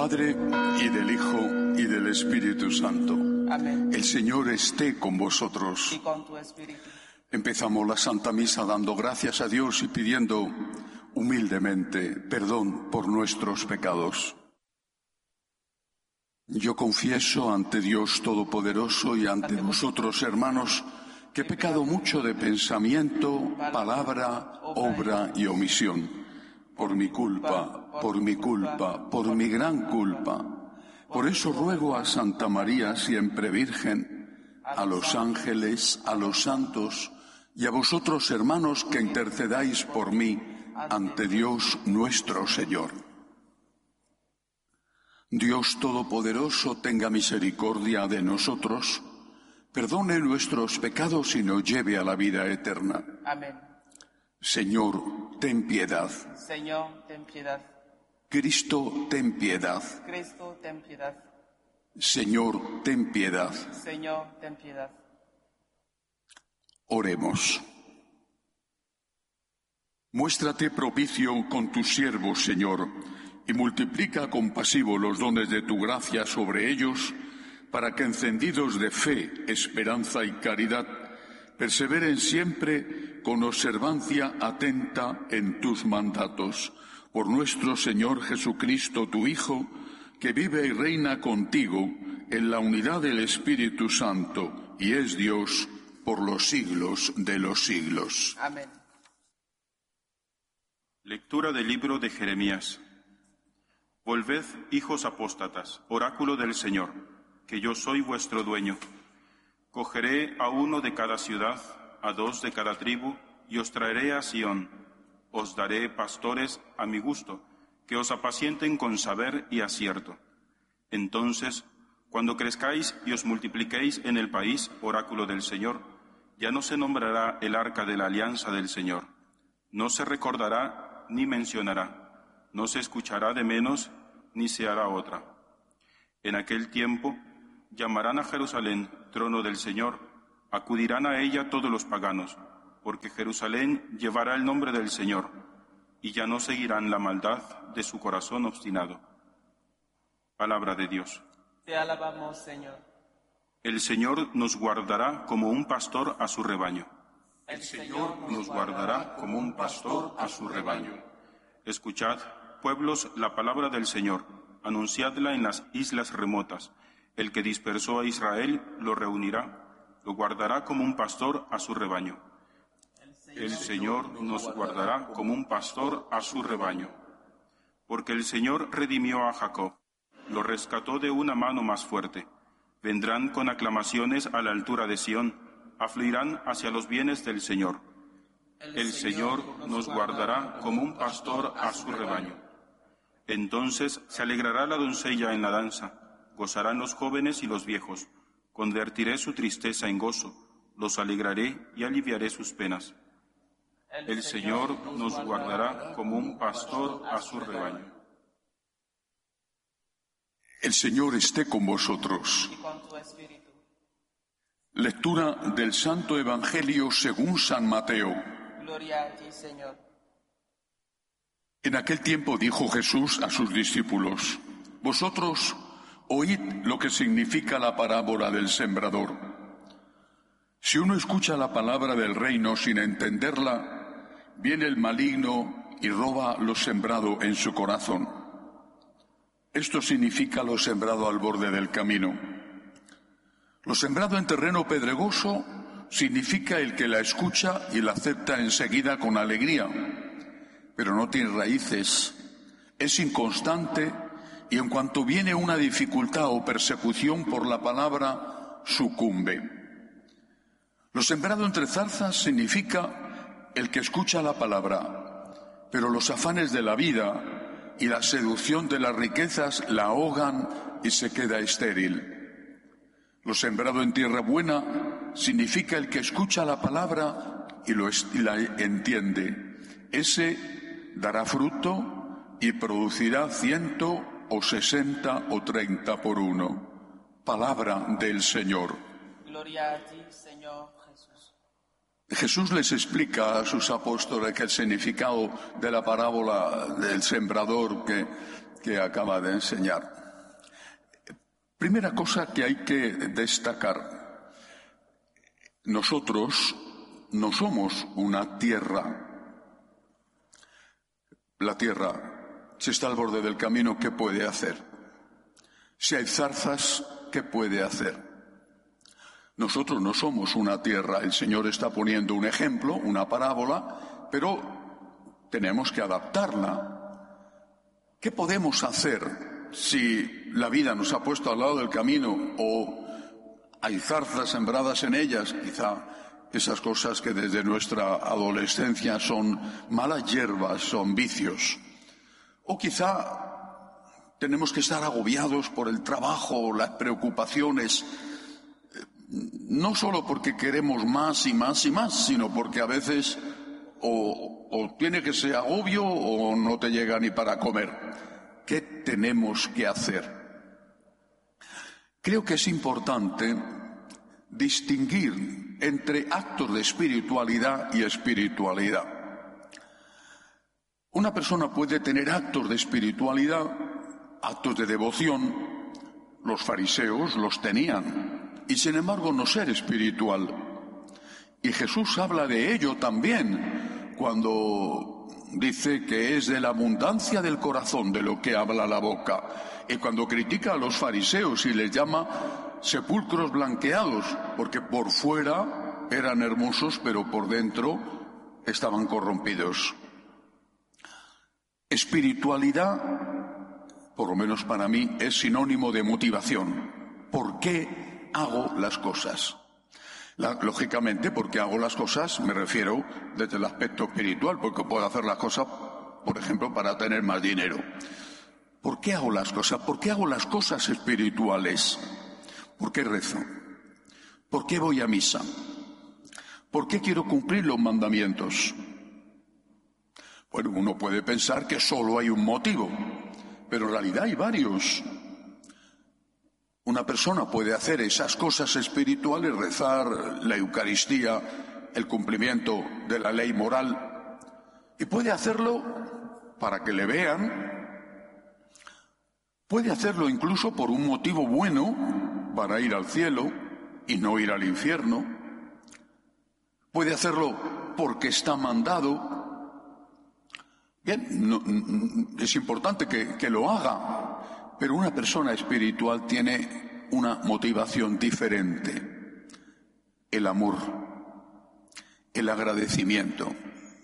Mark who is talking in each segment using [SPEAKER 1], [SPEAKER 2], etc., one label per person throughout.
[SPEAKER 1] Padre, y del Hijo, y del Espíritu Santo.
[SPEAKER 2] Amén.
[SPEAKER 1] El Señor esté con vosotros.
[SPEAKER 2] Y con tu espíritu.
[SPEAKER 1] Empezamos la Santa Misa dando gracias a Dios y pidiendo humildemente perdón por nuestros pecados. Yo confieso ante Dios Todopoderoso y ante vosotros, hermanos, que he pecado mucho de pensamiento, palabra, obra y omisión. Por mi culpa, por mi gran culpa. Por eso ruego a Santa María, siempre Virgen, a los ángeles, a los santos y a vosotros, hermanos, que intercedáis por mí ante Dios nuestro Señor. Dios Todopoderoso tenga misericordia de nosotros, perdone nuestros pecados y nos lleve a la vida eterna.
[SPEAKER 2] Amén.
[SPEAKER 1] Señor, ten piedad.
[SPEAKER 2] Señor, ten piedad.
[SPEAKER 1] Cristo, ten piedad.
[SPEAKER 2] Cristo, ten piedad.
[SPEAKER 1] Señor, ten piedad.
[SPEAKER 2] Señor, ten piedad.
[SPEAKER 1] Oremos. Muéstrate propicio con tus siervos, Señor, y multiplica compasivo los dones de tu gracia sobre ellos, para que encendidos de fe, esperanza y caridad, perseveren siempre con observancia atenta en tus mandatos. Por nuestro Señor Jesucristo, tu Hijo, que vive y reina contigo en la unidad del Espíritu Santo, y es Dios por los siglos de los siglos.
[SPEAKER 2] Amén.
[SPEAKER 3] Lectura del libro de Jeremías. Volved, hijos apóstatas, oráculo del Señor, que yo soy vuestro dueño. Cogeré a uno de cada ciudad, a dos de cada tribu, y os traeré a Sión. Os daré pastores a mi gusto, que os apacienten con saber y acierto. Entonces, cuando crezcáis y os multipliquéis en el país, oráculo del Señor, ya no se nombrará el arca de la alianza del Señor. No se recordará ni mencionará. No se escuchará de menos, ni se hará otra. En aquel tiempo llamarán a Jerusalén trono del Señor, acudirán a ella todos los paganos, porque Jerusalén llevará el nombre del Señor, y ya no seguirán la maldad de su corazón obstinado. Palabra de Dios.
[SPEAKER 2] Te alabamos, Señor.
[SPEAKER 3] El Señor nos guardará como un pastor a su rebaño.
[SPEAKER 2] El Señor
[SPEAKER 3] Nos guardará como un pastor a su rebaño. Escuchad, pueblos, la palabra del Señor, anunciadla en las islas remotas. El que dispersó a Israel lo reunirá, lo guardará como un pastor a su rebaño. El Señor nos guardará como un pastor a su rebaño. Porque el Señor redimió a Jacob, lo rescató de una mano más fuerte. Vendrán con aclamaciones a la altura de Sión, afluirán hacia los bienes del Señor. El Señor nos guardará como un pastor a su rebaño. Entonces se alegrará la doncella en la danza, gozarán los jóvenes y los viejos. Convertiré su tristeza en gozo, los alegraré y aliviaré sus penas. El Señor nos guardará como un pastor a su rebaño.
[SPEAKER 1] El Señor esté con vosotros.
[SPEAKER 2] y con tu espíritu.
[SPEAKER 1] Lectura del Santo Evangelio según San Mateo.
[SPEAKER 2] Gloria a ti, Señor.
[SPEAKER 1] En aquel tiempo dijo Jesús a sus discípulos: Vosotros oíd lo que significa la parábola del sembrador. Si uno escucha la palabra del reino sin entenderla, viene el maligno y roba lo sembrado en su corazón. Esto significa lo sembrado al borde del camino. Lo sembrado en terreno pedregoso significa el que la escucha y la acepta enseguida con alegría, pero no tiene raíces, es inconstante y en cuanto viene una dificultad o persecución por la palabra, sucumbe. Lo sembrado entre zarzas significa el que escucha la palabra, pero los afanes de la vida y la seducción de las riquezas la ahogan y se queda estéril. Lo sembrado en tierra buena significa el que escucha la palabra y la entiende. Ese dará fruto y producirá 100 o 60 o 30 por uno. Palabra del Señor.
[SPEAKER 2] Gloria a ti, Señor Jesús.
[SPEAKER 1] Jesús les explica a sus apóstoles que el significado de la parábola del sembrador, que que acaba de enseñar. Primera cosa que hay que destacar. Nosotros no somos una tierra. La tierra, si está al borde del camino, ¿qué puede hacer? Si hay zarzas, ¿qué puede hacer? Nosotros no somos una tierra. El Señor está poniendo un ejemplo, una parábola, pero tenemos que adaptarla. ¿Qué podemos hacer si la vida nos ha puesto al lado del camino o hay zarzas sembradas en ellas? Quizá esas cosas que desde nuestra adolescencia son malas hierbas, son vicios. O quizá tenemos que estar agobiados por el trabajo, las preocupaciones, no solo porque queremos más y más y más, sino porque a veces o tiene que ser agobio o no te llega ni para comer. ¿Qué tenemos que hacer? Creo que es importante distinguir entre actos de espiritualidad y espiritualidad. Una persona puede tener actos de espiritualidad, actos de devoción. Los fariseos los tenían, y sin embargo no ser espiritual. Y Jesús habla de ello también cuando dice que es de la abundancia del corazón de lo que habla la boca. Y cuando critica a los fariseos y les llama sepulcros blanqueados, porque por fuera eran hermosos, pero por dentro estaban corrompidos. Espiritualidad, por lo menos para mí, es sinónimo de motivación. ¿Por qué hago las cosas? Lógicamente, porque hago las cosas, me refiero desde el aspecto espiritual, porque puedo hacer las cosas, por ejemplo, para tener más dinero. ¿Por qué hago las cosas? ¿Por qué hago las cosas espirituales? ¿Por qué rezo? ¿Por qué voy a misa? ¿Por qué quiero cumplir los mandamientos? Bueno, uno puede pensar que solo hay un motivo, pero en realidad hay varios. Una persona puede hacer esas cosas espirituales, rezar, la Eucaristía, el cumplimiento de la ley moral, y puede hacerlo para que le vean, puede hacerlo incluso por un motivo bueno, para ir al cielo y no ir al infierno, puede hacerlo porque está mandado. Bien, es importante que lo haga, pero una persona espiritual tiene una motivación diferente: el amor, el agradecimiento.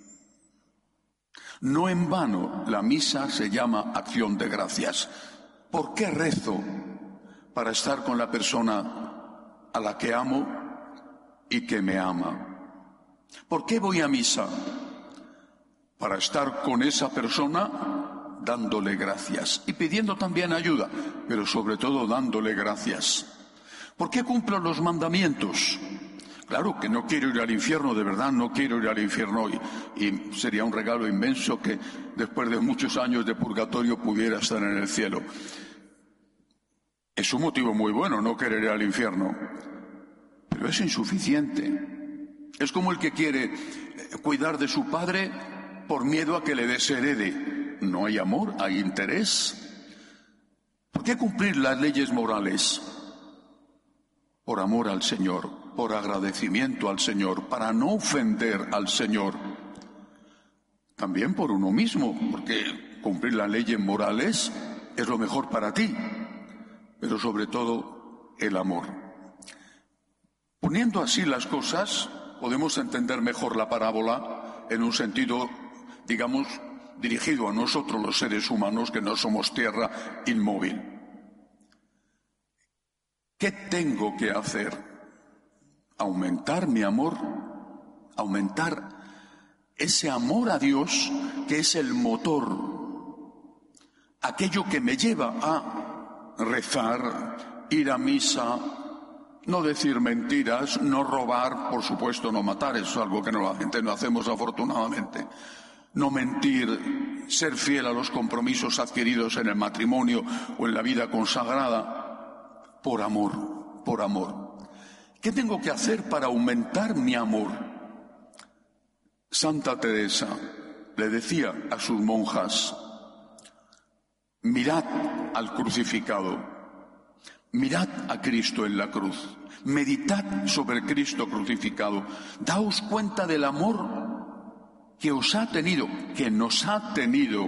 [SPEAKER 1] No en vano la misa se llama acción de gracias. ¿Por qué rezo? Para estar con la persona a la que amo y que me ama. ¿Por qué voy a misa? Para estar con esa persona dándole gracias y pidiendo también ayuda, pero sobre todo dándole gracias. ¿Por qué cumplo los mandamientos? Claro que no quiero ir al infierno, de verdad no quiero ir al infierno hoy, y sería un regalo inmenso que después de muchos años de purgatorio pudiera estar en el cielo. Es un motivo muy bueno no querer ir al infierno, pero es insuficiente. Es como el que quiere cuidar de su padre por miedo a que le desherede. No hay amor, hay interés. ¿Por qué cumplir las leyes morales? Por amor al Señor, por agradecimiento al Señor, para no ofender al Señor. También por uno mismo, porque cumplir las leyes morales es lo mejor para ti, pero sobre todo el amor. Poniendo así las cosas, podemos entender mejor la parábola en un sentido, digamos, dirigido a nosotros los seres humanos que no somos tierra inmóvil. ¿Qué tengo que hacer? Aumentar mi amor, aumentar ese amor a Dios que es el motor, aquello que me lleva a rezar, ir a misa, no decir mentiras, no robar, por supuesto no matar, eso es algo que la gente no hacemos afortunadamente. No mentir, ser fiel a los compromisos adquiridos en el matrimonio o en la vida consagrada, por amor, por amor. ¿Qué tengo que hacer para aumentar mi amor? Santa Teresa le decía a sus monjas: Mirad al crucificado, mirad a Cristo en la cruz, meditad sobre Cristo crucificado, daos cuenta del amor que os ha tenido, que nos ha tenido.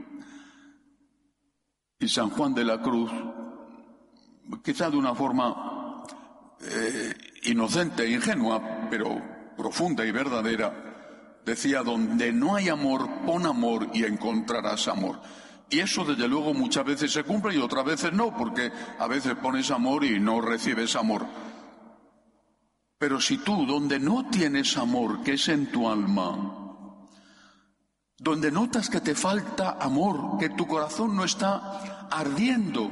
[SPEAKER 1] Y San Juan de la Cruz, quizá de una forma inocente e ingenua, pero profunda y verdadera, decía: donde no hay amor, pon amor y encontrarás amor. Y eso desde luego muchas veces se cumple y otras veces no, porque a veces pones amor y no recibes amor. Pero si tú, donde no tienes amor, que es en tu alma, donde notas que te falta amor, que tu corazón no está ardiendo,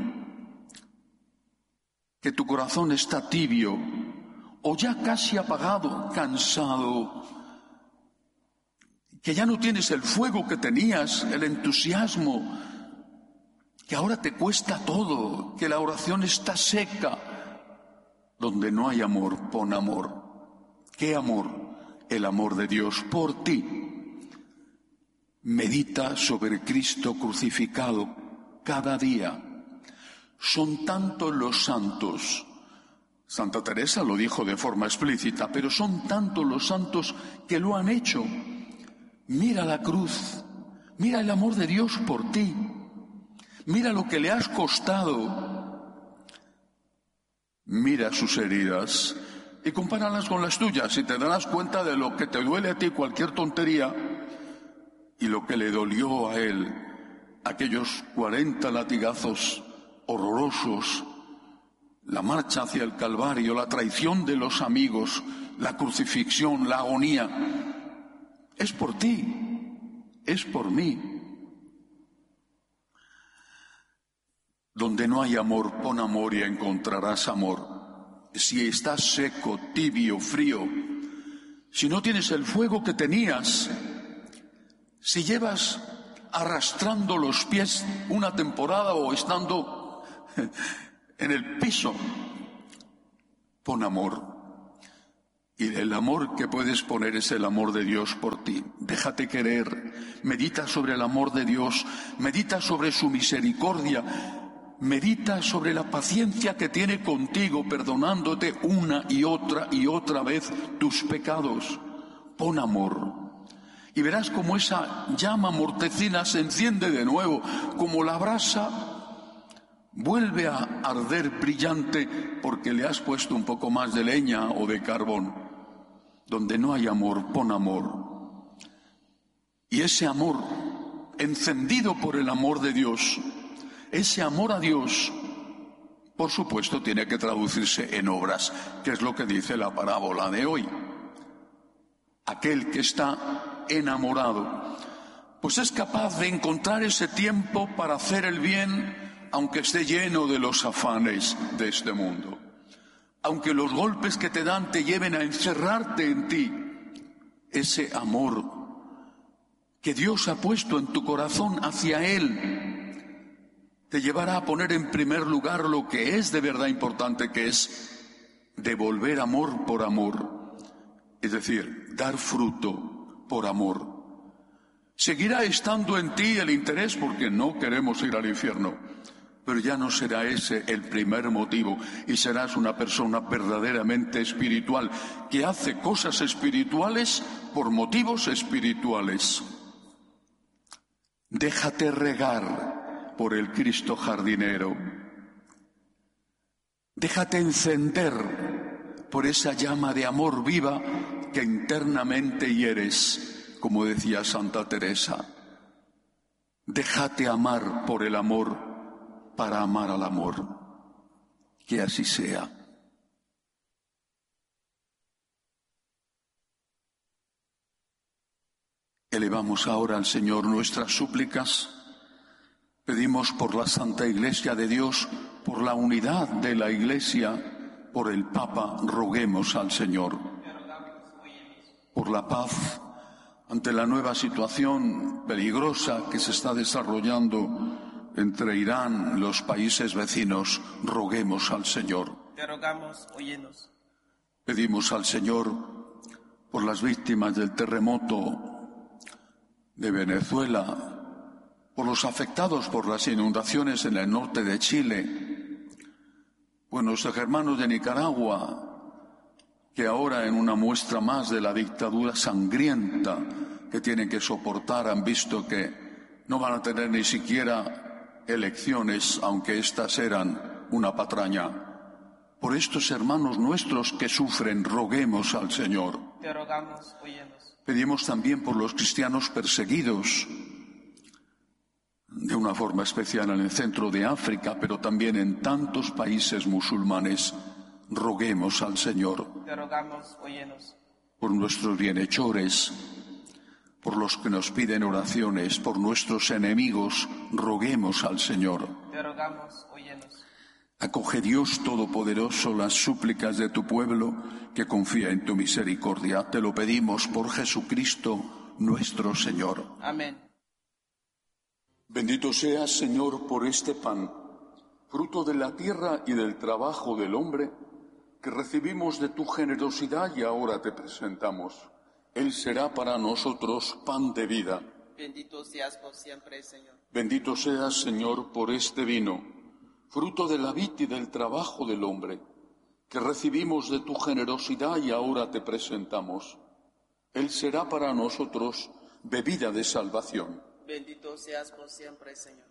[SPEAKER 1] que tu corazón está tibio o ya casi apagado, cansado, que ya no tienes el fuego que tenías, el entusiasmo, que ahora te cuesta todo, que la oración está seca. Donde no hay amor, pon amor. ¿Qué amor? El amor de Dios por ti. Medita sobre Cristo crucificado cada día. Son tantos los santos. Santa Teresa lo dijo de forma explícita, pero son tantos los santos que lo han hecho. Mira la cruz, mira el amor de Dios por ti, mira lo que le has costado, mira sus heridas y compáralas con las tuyas y te darás cuenta de lo que te duele a ti cualquier tontería y lo que le dolió a él, aquellos 40 latigazos horrorosos, la marcha hacia el Calvario, la traición de los amigos, la crucifixión, la agonía. Es por ti, es por mí. Donde no hay amor, pon amor y encontrarás amor. Si estás seco, tibio, frío, si no tienes el fuego que tenías, si llevas arrastrando los pies una temporada o estando en el piso, pon amor. Y el amor que puedes poner es el amor de Dios por ti. Déjate querer, medita sobre el amor de Dios, medita sobre su misericordia, medita sobre la paciencia que tiene contigo, perdonándote una y otra vez tus pecados. Pon amor. Y verás como esa llama mortecina se enciende de nuevo, como la brasa vuelve a arder brillante porque le has puesto un poco más de leña o de carbón. Donde no hay amor, pon amor. Y ese amor, encendido por el amor de Dios, ese amor a Dios, por supuesto, tiene que traducirse en obras, que es lo que dice la parábola de hoy. Aquel que está enamorado, pues es capaz de encontrar ese tiempo para hacer el bien, aunque esté lleno de los afanes de este mundo. Aunque los golpes que te dan te lleven a encerrarte en ti, ese amor que Dios ha puesto en tu corazón hacia Él te llevará a poner en primer lugar lo que es de verdad importante, que es devolver amor por amor, es decir, dar fruto por amor. Seguirá estando en ti el interés porque no queremos ir al infierno, pero ya no será ese el primer motivo y serás una persona verdaderamente espiritual que hace cosas espirituales por motivos espirituales. Déjate regar por el Cristo jardinero. Déjate encender por esa llama de amor viva que internamente hieres, como decía Santa Teresa. Déjate amar por el amor para amar al amor. Que así sea. Elevamos ahora al Señor nuestras súplicas. Pedimos por la Santa Iglesia de Dios, por la unidad de la Iglesia, por el Papa, roguemos al Señor. Por la paz ante la nueva situación peligrosa que se está desarrollando entre Irán y los países vecinos, roguemos al Señor.
[SPEAKER 2] Te rogamos, óyenos.
[SPEAKER 1] Pedimos al Señor por las víctimas del terremoto de Venezuela, por los afectados por las inundaciones en el norte de Chile, por nuestros hermanos de Nicaragua, que ahora en una muestra más de la dictadura sangrienta que tienen que soportar han visto que no van a tener ni siquiera elecciones, aunque éstas eran una patraña. Por estos hermanos nuestros que sufren, roguemos al Señor.
[SPEAKER 2] Te rogamos, óyenos.
[SPEAKER 1] Pedimos también por los cristianos perseguidos, de una forma especial en el centro de África, pero también en tantos países musulmanes. Roguemos al Señor.
[SPEAKER 2] Te rogamos, óyenos.
[SPEAKER 1] Por nuestros bienhechores, por los que nos piden oraciones, por nuestros enemigos, roguemos al Señor.
[SPEAKER 2] Te rogamos, óyenos.
[SPEAKER 1] Acoge, Dios Todopoderoso, las súplicas de tu pueblo que confía en tu misericordia. Te lo pedimos por Jesucristo nuestro Señor.
[SPEAKER 2] Amén.
[SPEAKER 1] Bendito seas, Señor, por este pan, fruto de la tierra y del trabajo del hombre, que recibimos de tu generosidad y ahora te presentamos. Él será para nosotros pan de vida.
[SPEAKER 2] Bendito seas por siempre, Señor.
[SPEAKER 1] Bendito seas, Señor, por este vino, fruto de la vid y del trabajo del hombre, que recibimos de tu generosidad y ahora te presentamos. Él será para nosotros bebida de salvación.
[SPEAKER 2] Bendito seas por siempre, Señor.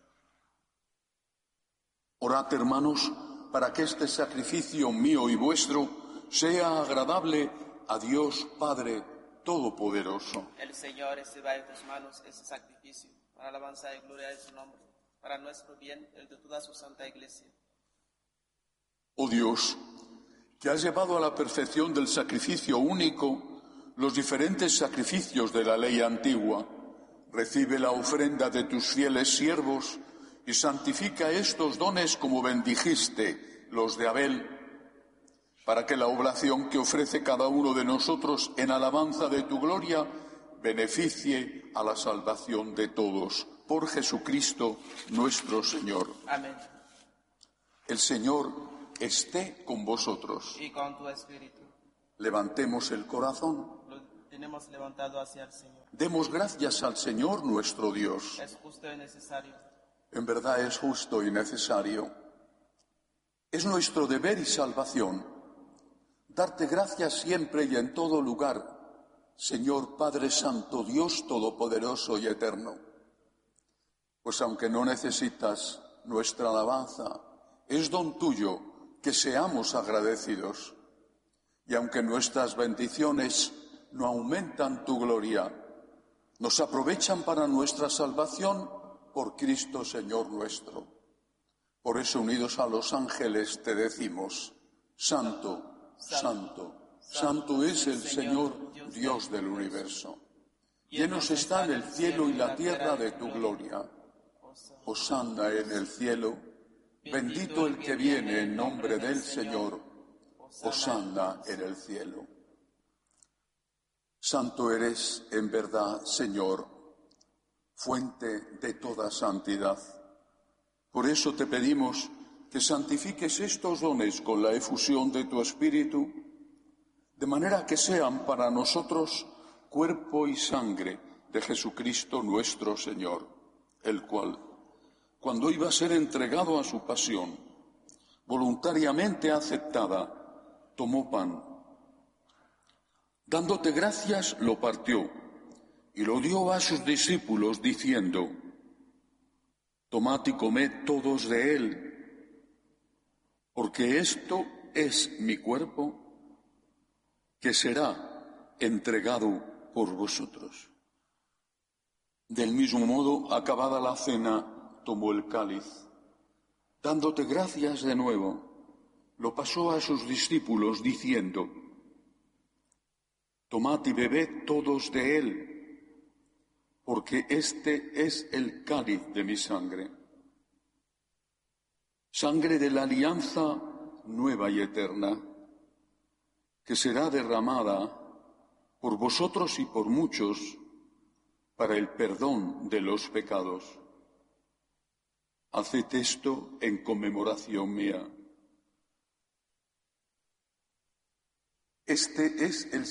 [SPEAKER 1] Orad, hermanos, para que este sacrificio mío y vuestro sea agradable a Dios Padre Todopoderoso.
[SPEAKER 2] El Señor reciba de tus manos este sacrificio, para la alabanza y gloria de su nombre, para nuestro bien, el de toda su santa Iglesia.
[SPEAKER 1] Oh Dios, que has llevado a la perfección del sacrificio único los diferentes sacrificios de la ley antigua, recibe la ofrenda de tus fieles siervos y santifica estos dones como bendijiste los de Abel, para que la oblación que ofrece cada uno de nosotros en alabanza de tu gloria beneficie a la salvación de todos. Por Jesucristo nuestro Señor.
[SPEAKER 2] Amén.
[SPEAKER 1] El Señor esté con vosotros.
[SPEAKER 2] Y con tu espíritu.
[SPEAKER 1] Levantemos el corazón.
[SPEAKER 2] Lo tenemos levantado hacia el Señor.
[SPEAKER 1] Demos gracias al Señor nuestro Dios.
[SPEAKER 2] Es justo y necesario.
[SPEAKER 1] En verdad es justo y necesario. Es nuestro deber y salvación darte gracias siempre y en todo lugar, Señor Padre Santo, Dios Todopoderoso y Eterno. Pues aunque no necesitas nuestra alabanza, es don tuyo que seamos agradecidos. Y aunque nuestras bendiciones no aumentan tu gloria, nos aprovechan para nuestra salvación por Cristo Señor nuestro. Por eso, unidos a los ángeles, te decimos: Santo, Santo, Santo es el Señor, Dios del universo. Llenos están el cielo y la tierra de tu gloria. Hosana en el cielo, bendito el que viene en nombre del Señor. Hosana en el cielo. Santo eres en verdad, Señor, fuente de toda santidad. Por eso te pedimos que santifiques estos dones con la efusión de tu Espíritu, de manera que sean para nosotros cuerpo y sangre de Jesucristo nuestro Señor, el cual, cuando iba a ser entregado a su pasión, voluntariamente aceptada, tomó pan. Dándote gracias, lo partió y lo dio a sus discípulos, diciendo: Tomad y comed todos de él, porque esto es mi cuerpo, que será entregado por vosotros. Del mismo modo, acabada la cena, tomó el cáliz. Dándote gracias de nuevo, lo pasó a sus discípulos, diciendo: Tomad y bebed todos de él, porque este es el cáliz de mi sangre. Sangre de la alianza nueva y eterna, que será derramada por vosotros y por muchos para el perdón de los pecados. Haced esto en conmemoración mía. Este es el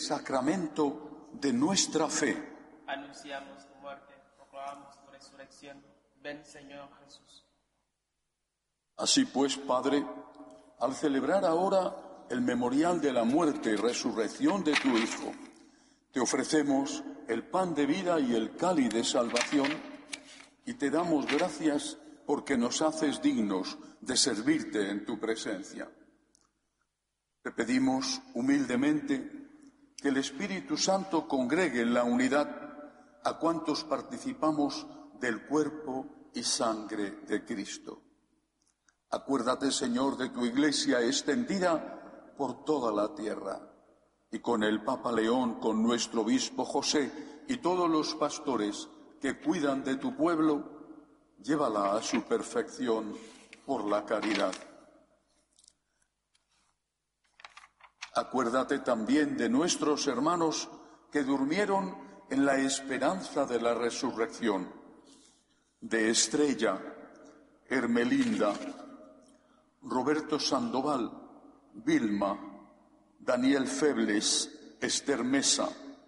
[SPEAKER 1] sacramento de nuestra fe.
[SPEAKER 2] Anunciamos tu muerte, proclamamos tu resurrección. Ven, Señor Jesús.
[SPEAKER 1] Así pues, Padre, al celebrar ahora el memorial de la muerte y resurrección de tu Hijo, te ofrecemos el pan de vida y el cáliz de salvación y te damos gracias porque nos haces dignos de servirte en tu presencia. Te pedimos humildemente que el Espíritu Santo congregue en la unidad a cuantos participamos del cuerpo y sangre de Cristo. Acuérdate, Señor, de tu Iglesia extendida por toda la tierra, y con el Papa León, con nuestro obispo José y todos los pastores que cuidan de tu pueblo, llévala a su perfección por la caridad. Acuérdate también de nuestros hermanos que durmieron en la esperanza de la resurrección, de Estrella, Hermelinda, Roberto Sandoval, Vilma, Daniel Febles, Esther Mesa,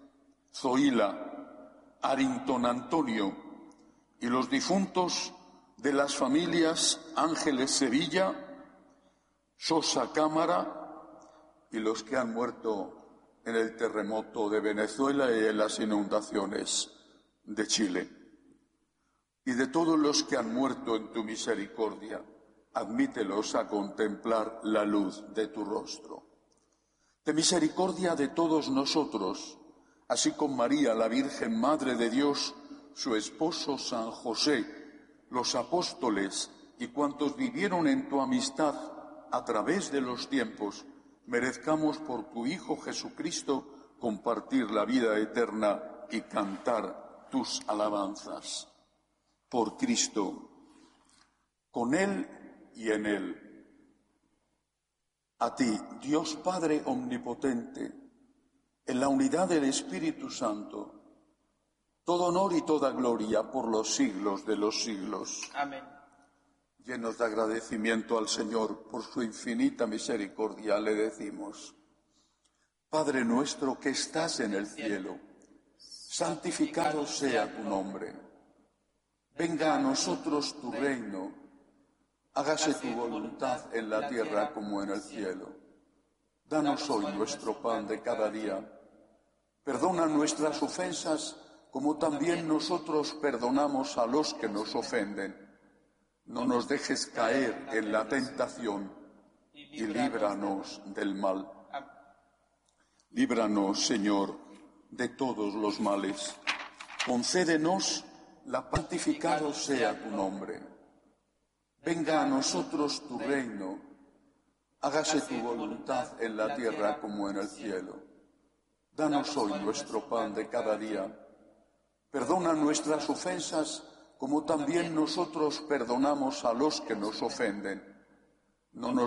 [SPEAKER 1] Zoila, Arington Antonio y los difuntos de las familias Ángeles Sevilla, Sosa Cámara y los que han muerto en el terremoto de Venezuela y en las inundaciones de Chile. Y de todos los que han muerto en tu misericordia, admítelos a contemplar la luz de tu rostro. De misericordia de todos nosotros, así con María, la Virgen Madre de Dios, su esposo San José, los apóstoles y cuantos vivieron en tu amistad a través de los tiempos, merezcamos por tu Hijo Jesucristo compartir la vida eterna y cantar tus alabanzas. Por Cristo, con Él y en Él. A ti, Dios Padre omnipotente, en la unidad del Espíritu Santo, todo honor y toda gloria por los siglos de los siglos.
[SPEAKER 2] Amén.
[SPEAKER 1] Llenos de agradecimiento al Señor por su infinita misericordia, le decimos: Padre nuestro que estás en el cielo, santificado sea tu nombre. Venga a nosotros tu reino. Hágase tu voluntad en la tierra como en el cielo. Danos hoy nuestro pan de cada día. Perdona nuestras ofensas como también nosotros perdonamos a los que nos ofenden. No nos dejes caer en la tentación y líbranos del mal. Líbranos, Señor, de todos los males. Concédenos santificado sea tu nombre. Venga a nosotros tu reino. Hágase tu voluntad en la tierra como en el cielo. Danos hoy nuestro pan de cada día. Perdona nuestras ofensas como también nosotros perdonamos a los que nos ofenden. No nos